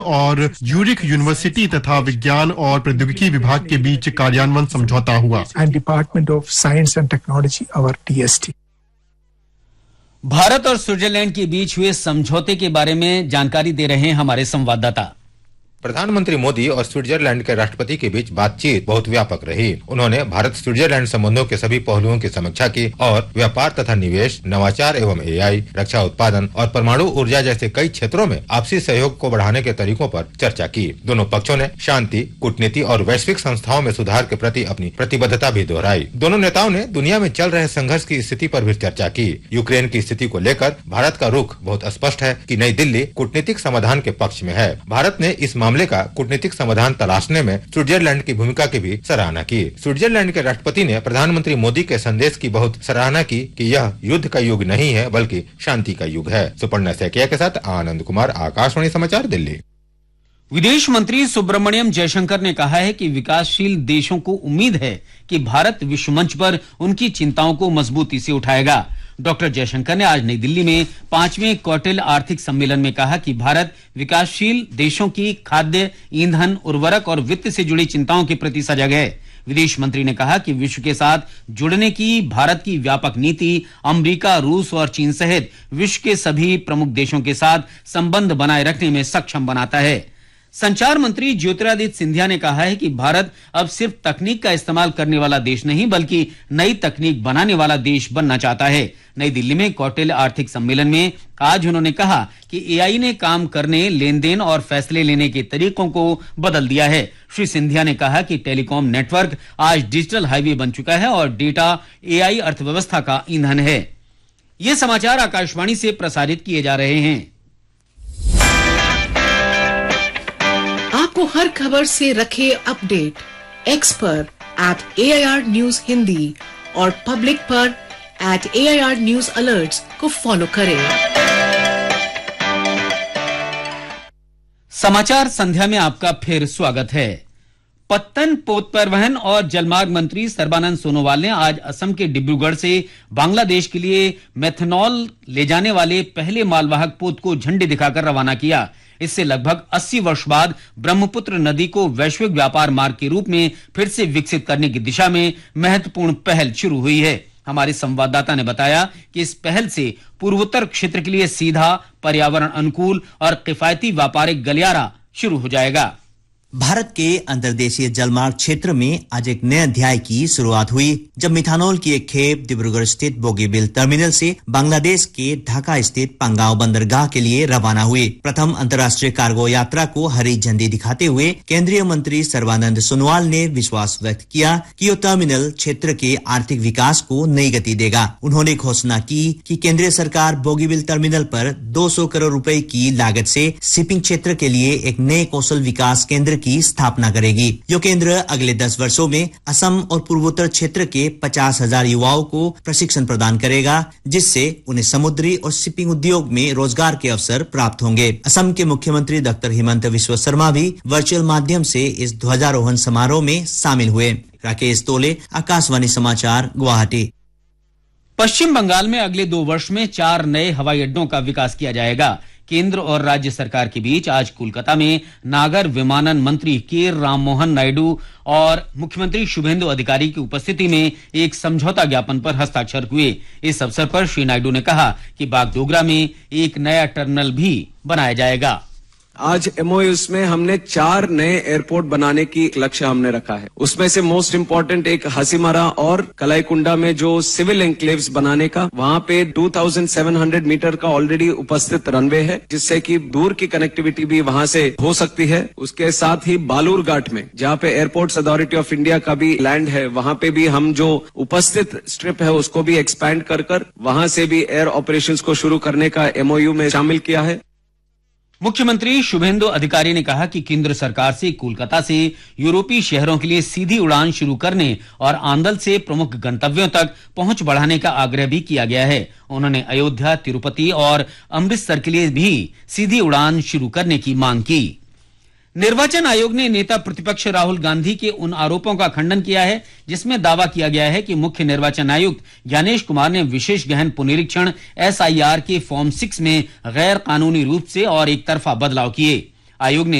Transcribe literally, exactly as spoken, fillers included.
और uric university तथा विज्ञान और प्रौद्योगिकी विभाग के बीच कार्यान्वयन समझौता हुआ। And department of science and technology और टी एस टी। भारत और स्विट्जरलैंड के बीच हुए समझौते के बारे में जानकारी दे रहे हैं हमारे संवाददाता। प्रधानमंत्री मोदी और स्विट्जरलैंड के राष्ट्रपति के बीच बातचीत बहुत व्यापक रही। उन्होंने भारत स्विट्जरलैंड संबंधों के सभी पहलुओं की समीक्षा की और व्यापार तथा निवेश, नवाचार एवं ए आई, रक्षा उत्पादन और परमाणु ऊर्जा जैसे कई क्षेत्रों में आपसी सहयोग को बढ़ाने के तरीकों पर चर्चा की। दोनों पक्षों ने शांति, कूटनीति और वैश्विक संस्थाओं में सुधार के प्रति अपनी प्रतिबद्धता भी दोहराई। दोनों नेताओं ने दुनिया में चल रहे संघर्ष की स्थिति पर भी चर्चा की। यूक्रेन की स्थिति को लेकर भारत का रुख बहुत स्पष्ट है कि नई दिल्ली कूटनीतिक समाधान के पक्ष में है। भारत ने इस मामले का कूटनीतिक समाधान तलाशने में स्विट्जरलैंड की भूमिका की भी सराहना की। स्विट्जरलैंड के राष्ट्रपति ने प्रधानमंत्री मोदी के संदेश की बहुत सराहना की कि यह युद्ध का युग नहीं है बल्कि शांति का युग है। सुपर्णा सैकिया के साथ आनंद कुमार, आकाशवाणी समाचार, दिल्ली। विदेश मंत्री सुब्रमण्यम जयशंकर ने कहा है कि विकासशील देशों को उम्मीद है कि भारत विश्व मंच पर उनकी चिंताओं को मजबूती से उठाएगा। डॉक्टर जयशंकर ने आज नई दिल्ली में पांचवें कौटिल्य आर्थिक सम्मेलन में कहा कि भारत विकासशील देशों की खाद्य, ईंधन, उर्वरक और वित्त से जुड़ी चिंताओं के प्रति सजग है। विदेश मंत्री ने कहा कि विश्व के साथ जुड़ने की भारत की व्यापक नीति अमेरिका, रूस और चीन सहित विश्व के सभी प्रमुख देशों के साथ संबंध बनाए रखने में सक्षम बनाता है। संचार मंत्री ज्योतिरादित्य सिंधिया ने कहा है कि भारत अब सिर्फ तकनीक का इस्तेमाल करने वाला देश नहीं बल्कि नई तकनीक बनाने वाला देश बनना चाहता है। नई दिल्ली में कौटिल्य आर्थिक सम्मेलन में आज उन्होंने कहा कि ए आई ने काम करने, लेन देन और फैसले लेने के तरीकों को बदल दिया है। श्री सिंधिया ने कहा कि टेलीकॉम नेटवर्क आज डिजिटल हाईवे बन चुका है और डेटा ए आई अर्थव्यवस्था का ईंधन है। ये समाचार आकाशवाणी से प्रसारित किए जा रहे हैं। आपको हर खबर से रखे अपडेट एक्स पर eight A I R news Hindi और पब्लिक पर eight A I R news alerts को फॉलो करें। समाचार संध्या में आपका फिर स्वागत है। पत्तन, पोत परिवहन और जलमार्ग मंत्री सर्बानंद सोनोवाल ने आज असम के डिब्रूगढ़ से बांग्लादेश के लिए मेथनॉल ले जाने वाले पहले मालवाहक पोत को झंडी दिखाकर रवाना किया। इससे लगभग अस्सी वर्ष बाद ब्रह्मपुत्र नदी को वैश्विक व्यापार मार्ग के रूप में फिर से विकसित करने की दिशा में महत्वपूर्ण पहल शुरू हुई है। हमारे संवाददाता ने बताया कि इस पहल से पूर्वोत्तर क्षेत्र के लिए सीधा, पर्यावरण अनुकूल और किफायती व्यापारिक गलियारा शुरू हो जाएगा। भारत के अंतर्देशीय जलमार्ग क्षेत्र में आज एक नए अध्याय की शुरुआत हुई जब मिथानॉल की एक खेप डिब्रूगढ़ स्थित बोगीबिल टर्मिनल से बांग्लादेश के ढाका स्थित पंगाव बंदरगाह के लिए रवाना हुई। प्रथम अंतर्राष्ट्रीय कार्गो यात्रा को हरी झंडी दिखाते हुए केंद्रीय मंत्री सर्बानंद सोनोवाल ने विश्वास व्यक्त किया कि यह टर्मिनल क्षेत्र के आर्थिक विकास को नई गति देगा। उन्होंने घोषणा की कि केंद्रीय सरकार बोगीबिल टर्मिनल पर दो सौ करोड़ रुपए की लागत से शिपिंग क्षेत्र के लिए एक नए कौशल विकास केंद्र की स्थापना करेगी। यह केंद्र अगले दस वर्षों में असम और पूर्वोत्तर क्षेत्र के पचास हजार युवाओं को प्रशिक्षण प्रदान करेगा, जिससे उन्हें समुद्री और शिपिंग उद्योग में रोजगार के अवसर प्राप्त होंगे। असम के मुख्यमंत्री डॉक्टर हिमंत बिस्वा शर्मा भी वर्चुअल माध्यम से इस ध्वजारोहण समारोह में शामिल हुए। राकेश तोले, आकाशवाणी समाचार, गुवाहाटी। पश्चिम बंगाल में अगले दो वर्ष में चार नए हवाई अड्डों का विकास किया जाएगा। केंद्र और राज्य सरकार के बीच आज कोलकाता में नागर विमानन मंत्री के राममोहन नायडू और मुख्यमंत्री शुभेंदु अधिकारी की उपस्थिति में एक समझौता ज्ञापन पर हस्ताक्षर हुए। इस अवसर पर श्री नायडू ने कहा कि बागडोगरा में एक नया टर्मिनल भी बनाया जाएगा। आज एम ओ यूज़ में हमने चार नए एयरपोर्ट बनाने की लक्ष्य हमने रखा है। उसमें से मोस्ट इम्पोर्टेंट एक हासीमारा और कलाईकुंडा में जो सिविल एनक्लेव्स बनाने का, वहां पे दो हज़ार सात सौ मीटर का ऑलरेडी उपस्थित रनवे है, जिससे कि दूर की कनेक्टिविटी भी वहां से हो सकती है। उसके साथ ही बालूरघाट में जहाँ पे एयरपोर्ट्स अथॉरिटी ऑफ इंडिया का भी लैंड है, वहां पे भी हम जो उपस्थित स्ट्रिप है उसको भी एक्सपैंड कर कर वहां से भी एयर ऑपरेशंस को शुरू करने का एम ओ यू में शामिल किया है। मुख्यमंत्री शुभेंदु अधिकारी ने कहा कि केंद्र सरकार से कोलकाता से यूरोपीय शहरों के लिए सीधी उड़ान शुरू करने और आंदल से प्रमुख गंतव्यों तक पहुंच बढ़ाने का आग्रह भी किया गया है। उन्होंने अयोध्या, तिरुपति और अमृतसर के लिए भी सीधी उड़ान शुरू करने की मांग की। निर्वाचन आयोग ने नेता प्रतिपक्ष राहुल गांधी के उन आरोपों का खंडन किया है जिसमें दावा किया गया है कि मुख्य निर्वाचन आयुक्त ज्ञानेश कुमार ने विशेष गहन पुनरीक्षण एस आई आर के फॉर्म सिक्स में गैर कानूनी रूप से और एक तरफा बदलाव किए। आयोग ने